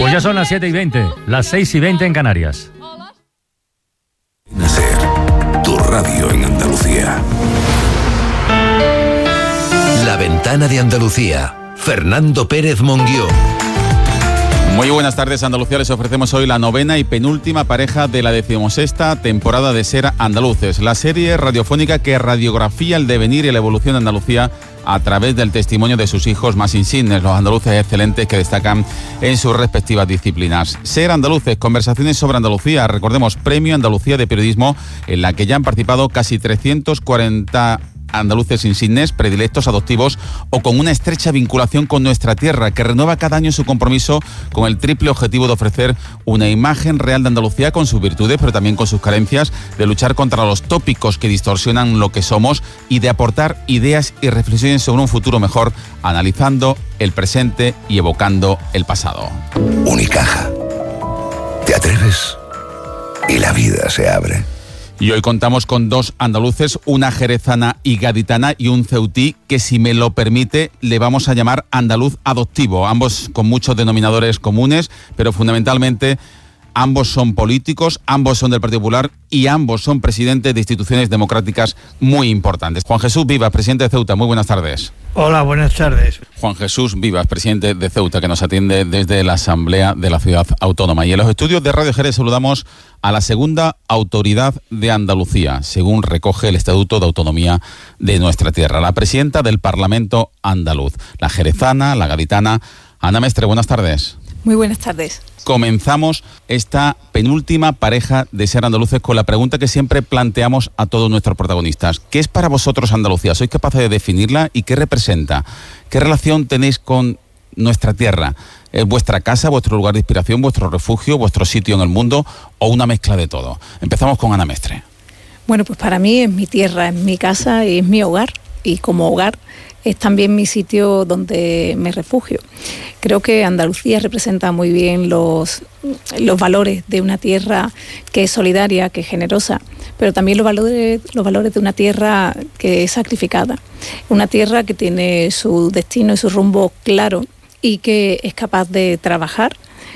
Pues ya son las 7:20, las 6:20 en Canarias. Nacer, tu radio en Andalucía. La Ventana de Andalucía. Fernando Pérez Monguió. Muy buenas tardes, Andalucía. Les ofrecemos hoy la 9ª y penúltima pareja de la 16ª temporada de Ser Andaluces, la serie radiofónica que radiografía el devenir y la evolución de Andalucía a través del testimonio de sus hijos más insignes, los andaluces excelentes que destacan en sus respectivas disciplinas. Ser Andaluces, conversaciones sobre Andalucía, recordemos, Premio Andalucía de Periodismo, en la que ya han participado casi 340 andaluces insignes, predilectos, adoptivos o con una estrecha vinculación con nuestra tierra, que renueva cada año su compromiso con el triple objetivo de ofrecer una imagen real de Andalucía con sus virtudes, pero también con sus carencias, de luchar contra los tópicos que distorsionan lo que somos y de aportar ideas y reflexiones sobre un futuro mejor, analizando el presente y evocando el pasado. Unicaja. ¿Te atreves? Y la vida se abre. Y hoy contamos con dos andaluces, una jerezana y gaditana y un ceutí que, si me lo permite, le vamos a llamar andaluz adoptivo. Ambos con muchos denominadores comunes, pero fundamentalmente ambos son políticos, ambos son del Partido Popular y ambos son presidentes de instituciones democráticas muy importantes. Juan Jesús Vivas, presidente de Ceuta, muy buenas tardes. Hola, buenas tardes. Juan Jesús Vivas, presidente de Ceuta, que nos atiende desde la Asamblea de la Ciudad Autónoma. Y en los estudios de Radio Jerez saludamos a la segunda autoridad de Andalucía, según recoge el Estatuto de Autonomía de nuestra tierra, la presidenta del Parlamento andaluz, la jerezana, la gaditana. Ana Mestre, buenas tardes. Muy buenas tardes. Comenzamos esta penúltima pareja de Ser Andaluces con la pregunta que siempre planteamos a todos nuestros protagonistas. ¿Qué es para vosotros Andalucía? ¿Sois capaces de definirla y qué representa? ¿Qué relación tenéis con nuestra tierra? ¿Es vuestra casa, vuestro lugar de inspiración, vuestro refugio, vuestro sitio en el mundo o una mezcla de todo? Empezamos con Ana Mestre. Bueno, pues para mí es mi tierra, es mi casa y es mi hogar. Y como hogar es también mi sitio donde me refugio. Creo que Andalucía representa muy bien los valores de una tierra que es solidaria, que es generosa, pero también los valores de una tierra que es sacrificada. Una tierra que tiene su destino y su rumbo claro y que es capaz de trabajar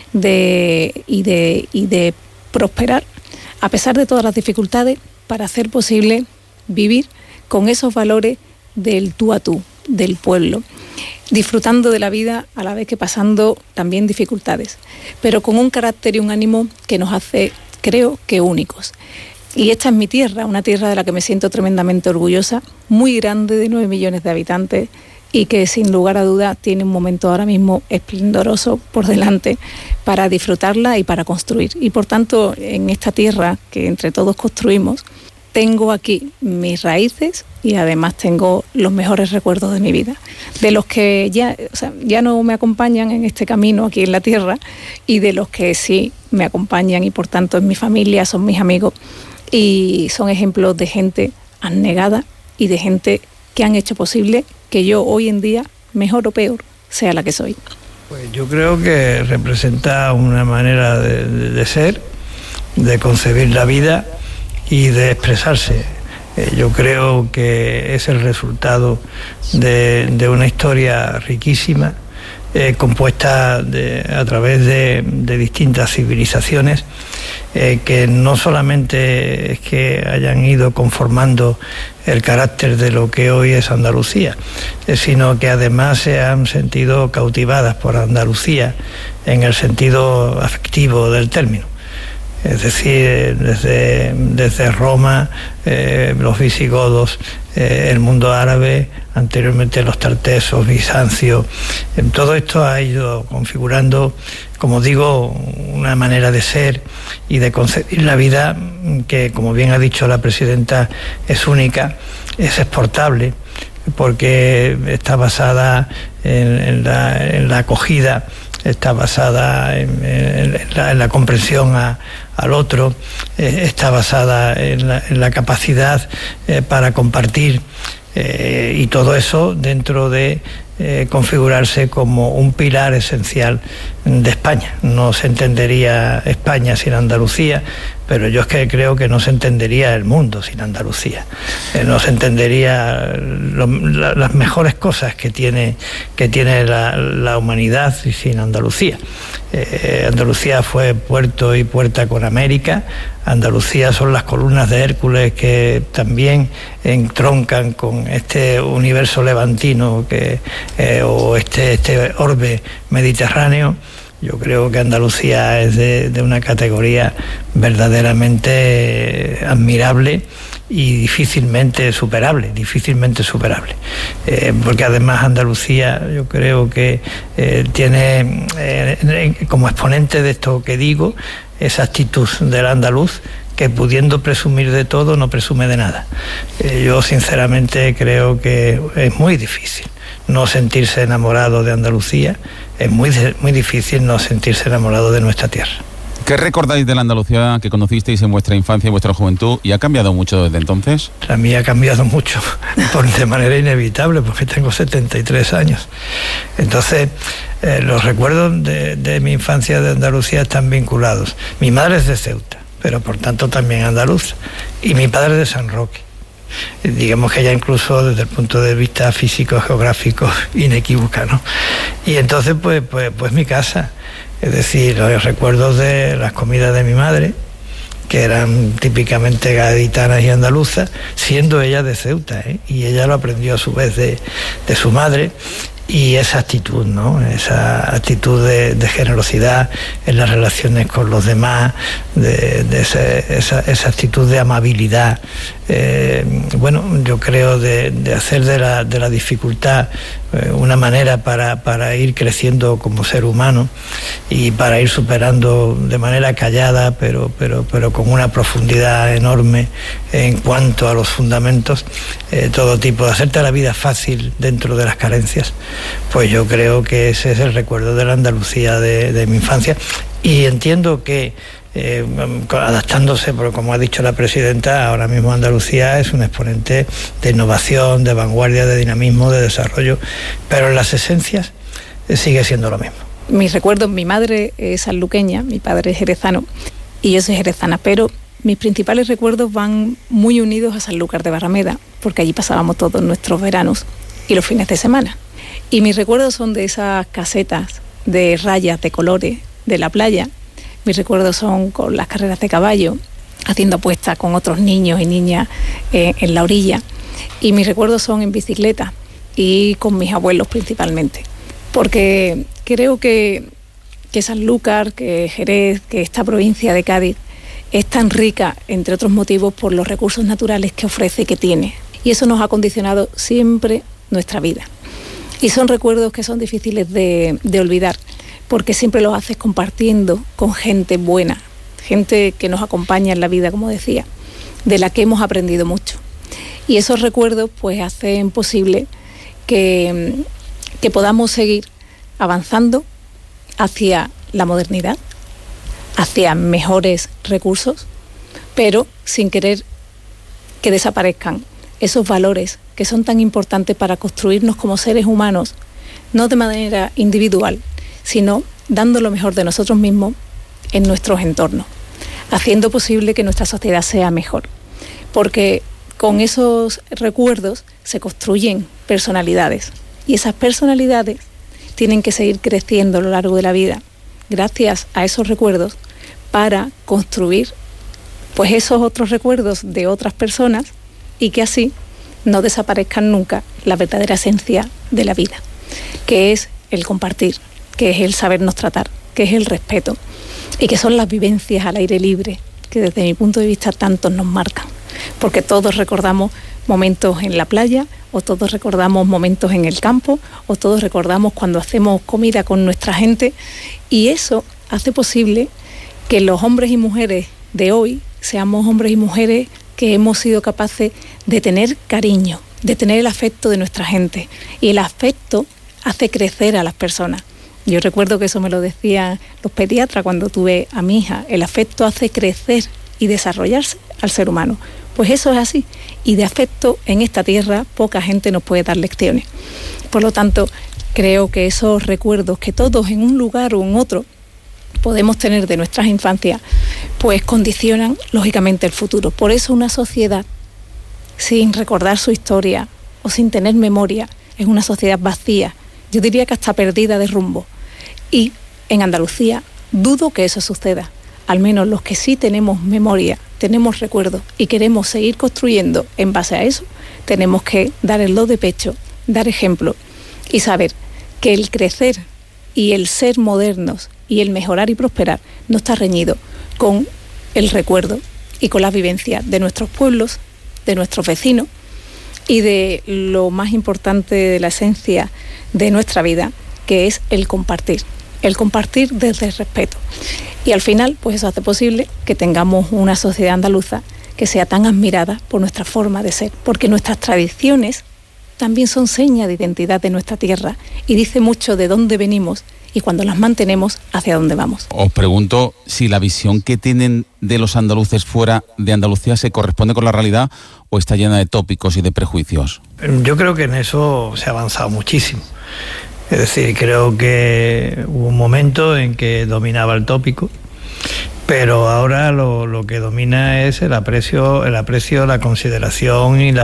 y de prosperar a pesar de todas las dificultades para hacer posible vivir con esos valores del tú a tú, del pueblo, disfrutando de la vida a la vez que pasando también dificultades, pero con un carácter y un ánimo que nos hace, creo, que únicos. Y esta es mi tierra, una tierra de la que me siento tremendamente orgullosa, muy grande, de 9 millones de habitantes, y que sin lugar a dudas tiene un momento ahora mismo esplendoroso por delante para disfrutarla y para construir. Y por tanto, en esta tierra que entre todos construimos, tengo aquí mis raíces y además tengo los mejores recuerdos de mi vida, de los que ya no me acompañan en este camino aquí en la tierra y de los que sí me acompañan y por tanto es mi familia, son mis amigos y son ejemplos de gente abnegada y de gente que han hecho posible que yo hoy en día, mejor o peor, sea la que soy. Pues yo creo que representa una manera de ser, de concebir la vida y de expresarse. Yo creo que es el resultado de una historia riquísima, compuesta a través de distintas civilizaciones, que no solamente es que hayan ido conformando el carácter de lo que hoy es Andalucía, sino que además se han sentido cautivadas por Andalucía en el sentido afectivo del término. Es decir, desde Roma, los visigodos, el mundo árabe, anteriormente los tartesos, Bizancio, todo esto ha ido configurando, como digo, una manera de ser y de concebir la vida que, como bien ha dicho la presidenta, es única, es exportable, porque está basada en la acogida, está basada en la comprensión al otro, está basada en la capacidad para compartir, y todo eso dentro de configurarse como un pilar esencial de España. No se entendería España sin Andalucía, pero yo es que creo que no se entendería el mundo sin Andalucía, no se entendería las mejores cosas que tiene la humanidad sin Andalucía. Andalucía fue puerto y puerta con América. Andalucía son las columnas de Hércules que también entroncan con este universo levantino o este orbe mediterráneo. Yo creo que Andalucía es de una categoría verdaderamente admirable y difícilmente superable, porque además Andalucía yo creo que tiene como exponente de esto que digo, esa actitud del andaluz que pudiendo presumir de todo no presume de nada. Yo sinceramente creo que es muy difícil no sentirse enamorado de Andalucía, es muy difícil no sentirse enamorado de nuestra tierra. ¿Qué recordáis de la Andalucía que conocisteis en vuestra infancia y vuestra juventud y ha cambiado mucho desde entonces? A mí ha cambiado mucho, de manera inevitable, porque tengo 73 años. Entonces, los recuerdos de mi infancia de Andalucía están vinculados. Mi madre es de Ceuta, pero por tanto también andaluza, y mi padre de San Roque. Digamos que ya incluso desde el punto de vista físico, geográfico, inequívoca, ¿no? Y entonces, pues mi casa. Es decir, los recuerdos de las comidas de mi madre, que eran típicamente gaditanas y andaluzas, siendo ella de Ceuta, y ella lo aprendió a su vez de su madre, y esa actitud, ¿no? Esa actitud de generosidad en las relaciones con los demás, esa actitud de amabilidad, yo creo de hacer de la dificultad una manera para ir creciendo como ser humano y para ir superando de manera callada, pero con una profundidad enorme en cuanto a los fundamentos, todo tipo de hacerte la vida fácil dentro de las carencias. Pues yo creo que ese es el recuerdo de la Andalucía de mi infancia, y entiendo que adaptándose, porque como ha dicho la presidenta, ahora mismo Andalucía es un exponente de innovación, de vanguardia, de dinamismo, de desarrollo, pero en las esencias sigue siendo lo mismo. Mis recuerdos, mi madre es sanluqueña, mi padre es jerezano y yo soy jerezana, pero mis principales recuerdos van muy unidos a Sanlúcar de Barrameda, porque allí pasábamos todos nuestros veranos y los fines de semana. Y mis recuerdos son de esas casetas de rayas, de colores, de la playa. Mis recuerdos son con las carreras de caballo, haciendo apuestas con otros niños y niñas en la orilla. Y mis recuerdos son en bicicleta y con mis abuelos principalmente. Porque creo que Sanlúcar, que Jerez, que esta provincia de Cádiz es tan rica, entre otros motivos, por los recursos naturales que ofrece y que tiene. Y eso nos ha condicionado siempre nuestra vida. Y son recuerdos que son difíciles de olvidar, porque siempre los haces compartiendo con gente buena, gente que nos acompaña en la vida, como decía, de la que hemos aprendido mucho. Y esos recuerdos pues hacen posible que podamos seguir avanzando hacia la modernidad, hacia mejores recursos, pero sin querer que desaparezcan esos valores que son tan importantes para construirnos como seres humanos, no de manera individual, sino dando lo mejor de nosotros mismos en nuestros entornos, haciendo posible que nuestra sociedad sea mejor. Porque con esos recuerdos se construyen personalidades, y esas personalidades tienen que seguir creciendo a lo largo de la vida, gracias a esos recuerdos, para construir pues esos otros recuerdos de otras personas, y que así no desaparezcan nunca la verdadera esencia de la vida, que es el compartir, que es el sabernos tratar, que es el respeto, y que son las vivencias al aire libre, que desde mi punto de vista tantos nos marcan, porque todos recordamos momentos en la playa, o todos recordamos momentos en el campo, o todos recordamos cuando hacemos comida con nuestra gente, y eso hace posible que los hombres y mujeres de hoy seamos hombres y mujeres que hemos sido capaces de tener cariño, de tener el afecto de nuestra gente, y el afecto hace crecer a las personas. Yo recuerdo que eso me lo decían los pediatras cuando tuve a mi hija, el afecto hace crecer y desarrollarse al ser humano. Pues eso es así, y de afecto en esta tierra poca gente nos puede dar lecciones. Por lo tanto, creo que esos recuerdos que todos en un lugar o en otro podemos tener de nuestras infancias, pues condicionan lógicamente el futuro. Por eso una sociedad sin recordar su historia o sin tener memoria es una sociedad vacía, yo diría que hasta perdida de rumbo. Y en Andalucía dudo que eso suceda. Al menos los que sí tenemos memoria, tenemos recuerdos y queremos seguir construyendo en base a eso, tenemos que dar el do de pecho, dar ejemplo y saber que el crecer y el ser modernos y el mejorar y prosperar no está reñido con el recuerdo y con la vivencia de nuestros pueblos, de nuestros vecinos y de lo más importante de la esencia de nuestra vida, que es el compartir desde el respeto. Y al final, pues eso hace posible que tengamos una sociedad andaluza que sea tan admirada por nuestra forma de ser, porque nuestras tradiciones también son señas de identidad de nuestra tierra y dice mucho de dónde venimos y cuando las mantenemos, hacia dónde vamos. Os pregunto si la visión que tienen de los andaluces fuera de Andalucía se corresponde con la realidad o está llena de tópicos y de prejuicios. Yo creo que en eso se ha avanzado muchísimo. Es decir, creo que hubo un momento en que dominaba el tópico, pero ahora lo que domina es el aprecio, la consideración y la